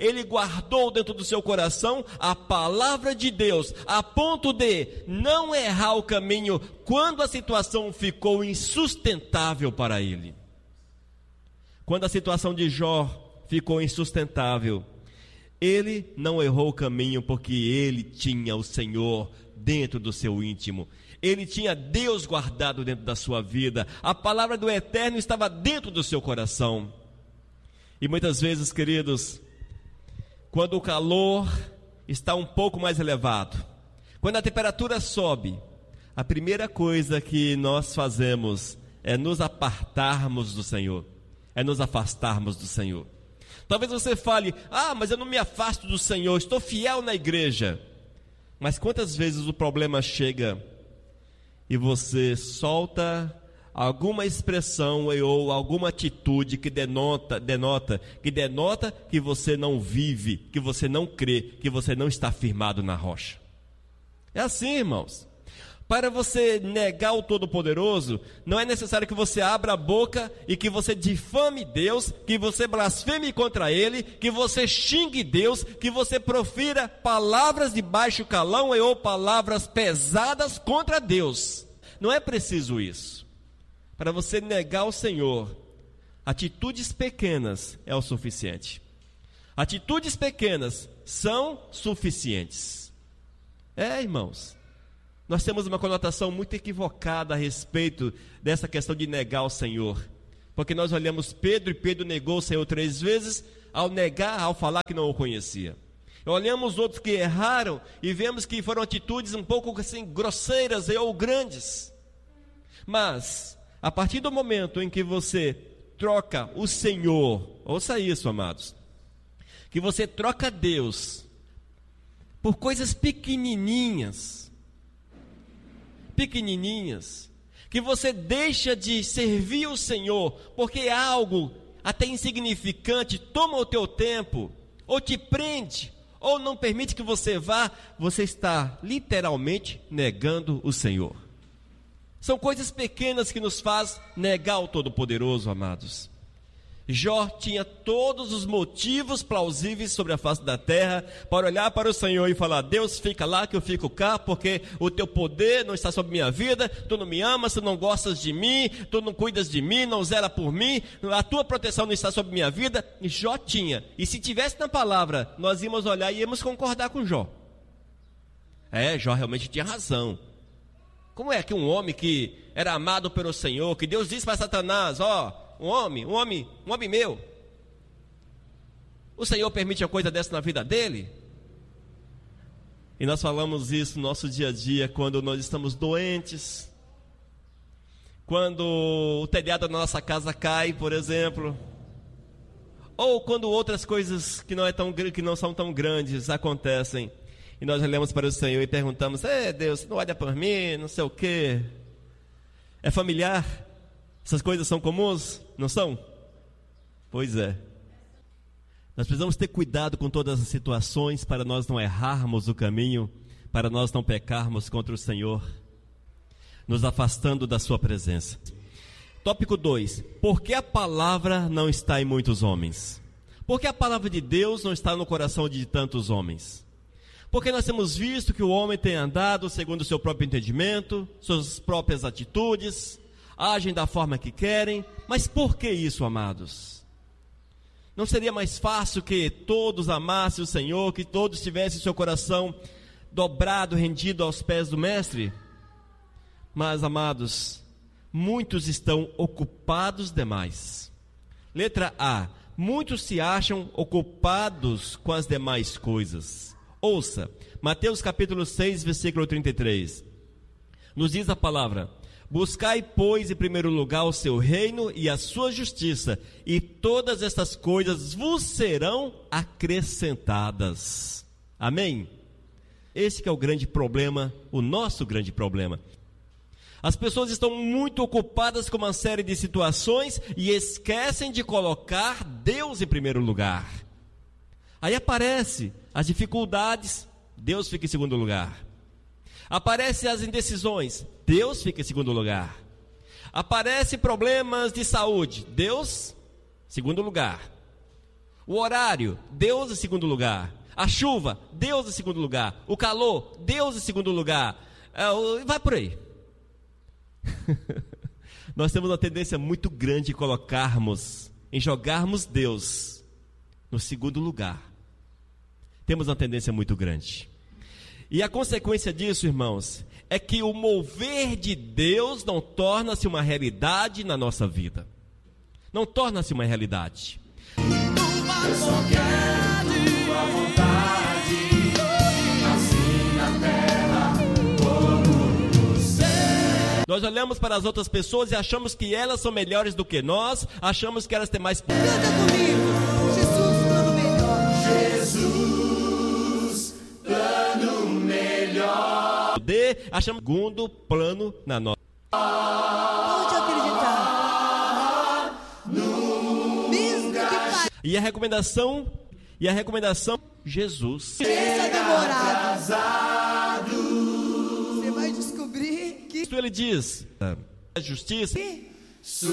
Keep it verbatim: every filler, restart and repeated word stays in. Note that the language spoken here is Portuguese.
ele guardou dentro do seu coração a palavra de Deus, a ponto de não errar o caminho quando a situação ficou insustentável para ele. Quando a situação de Jó ficou insustentável, ele não errou o caminho porque ele tinha o Senhor dentro do seu íntimo. Ele tinha Deus guardado dentro da sua vida. A palavra do Eterno estava dentro do seu coração. E muitas vezes, queridos, quando o calor está um pouco mais elevado, quando a temperatura sobe, a primeira coisa que nós fazemos é nos apartarmos do Senhor, é nos afastarmos do Senhor. Talvez você fale: ah, mas eu não me afasto do Senhor, estou fiel na igreja. Mas quantas vezes o problema chega e você solta alguma expressão ou alguma atitude que denota, denota, que denota que você não vive, que você não crê, que você não está firmado na rocha? É assim, irmãos. Para você negar o Todo-Poderoso, não é necessário que você abra a boca e que você difame Deus, que você blasfeme contra Ele, que você xingue Deus, que você profira palavras de baixo calão ou palavras pesadas contra Deus. Não é preciso isso. Para você negar o Senhor, atitudes pequenas é o suficiente. Atitudes pequenas são suficientes. É, irmãos. Nós temos uma conotação muito equivocada a respeito dessa questão de negar o Senhor. Porque nós olhamos Pedro e Pedro negou o Senhor três vezes ao negar, ao falar que não o conhecia. Olhamos outros que erraram e vemos que foram atitudes um pouco assim grosseiras ou grandes. Mas, a partir do momento em que você troca o Senhor, ouça isso, amados, que você troca Deus por coisas pequenininhas, pequenininhas, que você deixa de servir o Senhor, porque é algo até insignificante, toma o teu tempo, ou te prende, ou não permite que você vá, você está literalmente negando o Senhor. São coisas pequenas que nos faz negar o Todo-Poderoso, amados. Jó tinha todos os motivos plausíveis sobre a face da terra para olhar para o Senhor e falar: Deus, fica lá que eu fico cá, porque o teu poder não está sobre minha vida, tu não me amas, tu não gostas de mim, tu não cuidas de mim, não zela por mim, a tua proteção não está sobre minha vida. E Jó tinha, e se tivesse na palavra, nós íamos olhar e íamos concordar com Jó. É, Jó realmente tinha razão. Como é que um homem que era amado pelo Senhor, que Deus disse para Satanás: ó, oh, Um homem, um homem, um homem meu, o Senhor permite uma coisa dessa na vida dele? E nós falamos isso no nosso dia a dia, quando nós estamos doentes, quando o telhado da nossa casa cai, por exemplo, ou quando outras coisas que não, é tão, que não são tão grandes acontecem, e nós olhamos para o Senhor e perguntamos: é, Deus, não olha por mim, não sei o quê. É familiar? Essas coisas são comuns? Não são? Pois é. Nós precisamos ter cuidado com todas as situações para nós não errarmos o caminho, para nós não pecarmos contra o Senhor, nos afastando da sua presença. Tópico dois. Por que a palavra não está em muitos homens? Por que a palavra de Deus não está no coração de tantos homens? Porque nós temos visto que o homem tem andado segundo o seu próprio entendimento, suas próprias atitudes, agem da forma que querem. Mas por que isso, amados? Não seria mais fácil que todos amassem o Senhor, que todos tivessem seu coração dobrado, rendido aos pés do Mestre? Mas, amados, muitos estão ocupados demais. Letra A. Muitos se acham ocupados com as demais coisas. Ouça, Mateus capítulo seis, versículo trinta e três. Nos diz a palavra: buscai, pois, em primeiro lugar o seu reino e a sua justiça, e todas estas coisas vos serão acrescentadas. Amém? Esse que é o grande problema, o nosso grande problema. As pessoas estão muito ocupadas com uma série de situações e esquecem de colocar Deus em primeiro lugar. Aí aparece as dificuldades, Deus fica em segundo lugar. Aparecem as indecisões, Deus fica em segundo lugar. Aparecem problemas de saúde, Deus, segundo lugar. O horário, Deus em segundo lugar. A chuva, Deus em segundo lugar. O calor, Deus em segundo lugar. Vai por aí. Nós temos uma tendência muito grande em colocarmos, em jogarmos Deus no segundo lugar. Temos uma tendência muito grande. E a consequência disso, irmãos, é que o mover de Deus não torna-se uma realidade na nossa vida. Não torna-se uma realidade. Eu só quero tua vontade, assim na terra como no céu. Nós olhamos para as outras pessoas e achamos que elas são melhores do que nós, achamos que elas têm mais... Canta comigo, Jesus, plano melhor. Jesus, plano melhor. poder, achamos segundo plano na nossa. Pode acreditar. Mesmo que pareça E a recomendação, e a recomendação, Jesus. demorado, você vai descobrir que Isso ele diz, a justiça,